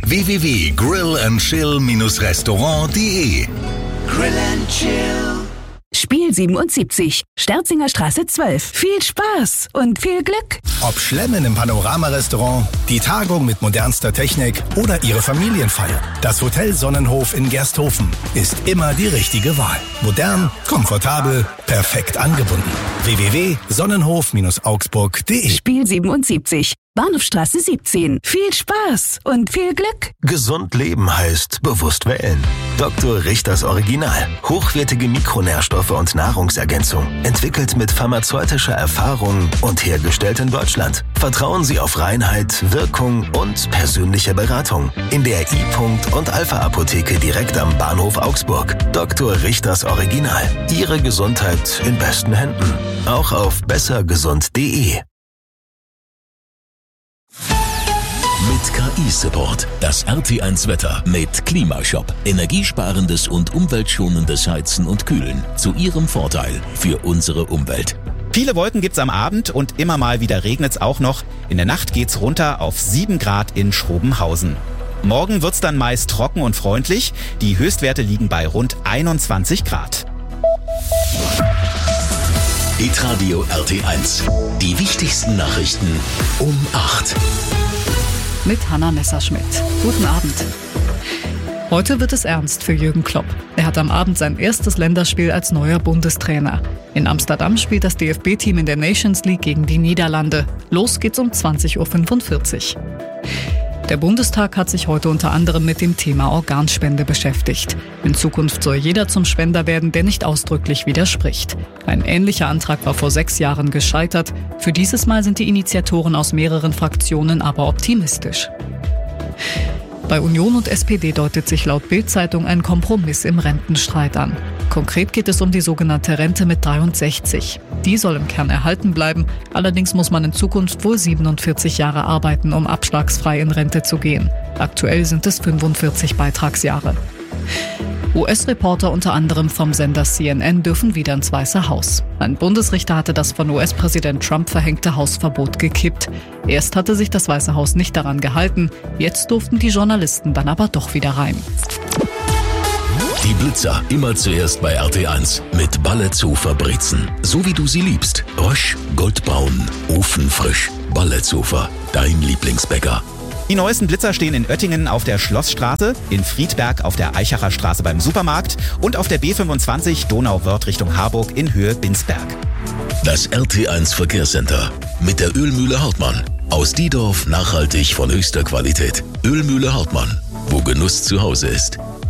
www.grillandchill-restaurant.de. Grill and Chill. Spiel 77, Sterzinger Straße 12. Viel Spaß und viel Glück. Ob Schlemmen im Panorama-Restaurant, die Tagung mit modernster Technik oder Ihre Familienfeier. Das Hotel Sonnenhof in Gersthofen ist immer die richtige Wahl. Modern, komfortabel, perfekt angebunden. www.sonnenhof-augsburg.de. Spiel 77, Bahnhofstraße 17. Viel Spaß und viel Glück. Gesund leben heißt bewusst wählen. Dr. Richters Original. Hochwertige Mikronährstoffe und Nahrungsergänzung. Entwickelt mit pharmazeutischer Erfahrung und hergestellt in Deutschland. Vertrauen Sie auf Reinheit, Wirkung und persönliche Beratung. In der I-Punkt und Alpha-Apotheke direkt am Bahnhof Augsburg. Dr. Richters Original. Ihre Gesundheit in besten Händen. Auch auf bessergesund.de. Mit KI-Support. Das RT1 Wetter mit Klimashop. Energiesparendes und umweltschonendes Heizen und Kühlen. Zu Ihrem Vorteil für unsere Umwelt. Viele Wolken gibt's am Abend und immer mal wieder regnet's auch noch. In der Nacht geht's runter auf 7 Grad in Schrobenhausen. Morgen wird's dann meist trocken und freundlich. Die Höchstwerte liegen bei rund 21 Grad. Hitradio RT1. Die wichtigsten Nachrichten um 8. Mit Hanna Messerschmidt. Guten Abend. Heute wird es ernst für Jürgen Klopp. Er hat am Abend sein erstes Länderspiel als neuer Bundestrainer. In Amsterdam spielt das DFB-Team in der Nations League gegen die Niederlande. Los geht's um 20.45 Uhr. Der Bundestag hat sich heute unter anderem mit dem Thema Organspende beschäftigt. In Zukunft soll jeder zum Spender werden, der nicht ausdrücklich widerspricht. Ein ähnlicher Antrag war vor 6 Jahren gescheitert. Für dieses Mal sind die Initiatoren aus mehreren Fraktionen aber optimistisch. Bei Union und SPD deutet sich laut Bild-Zeitung ein Kompromiss im Rentenstreit an. Konkret geht es um die sogenannte Rente mit 63. Die soll im Kern erhalten bleiben. Allerdings muss man in Zukunft wohl 47 Jahre arbeiten, um abschlagsfrei in Rente zu gehen. Aktuell sind es 45 Beitragsjahre. US-Reporter unter anderem vom Sender CNN dürfen wieder ins Weiße Haus. Ein Bundesrichter hatte das von US-Präsident Trump verhängte Hausverbot gekippt. Erst hatte sich das Weiße Haus nicht daran gehalten. Jetzt durften die Journalisten dann aber doch wieder rein. Die Blitzer immer zuerst bei RT1 mit Balletzofer Brezen. So wie du sie liebst. Rösch, goldbraun, ofenfrisch. Balletzofer, dein Lieblingsbäcker. Die neuesten Blitzer stehen in Oettingen auf der Schlossstraße, in Friedberg auf der Eichacher Straße beim Supermarkt und auf der B25 Donauwörth Richtung Harburg in Höhe Binsberg. Das RT1 Verkehrscenter mit der Ölmühle Hartmann. Aus Diedorf nachhaltig von höchster Qualität. Ölmühle Hartmann, wo Genuss zu Hause ist.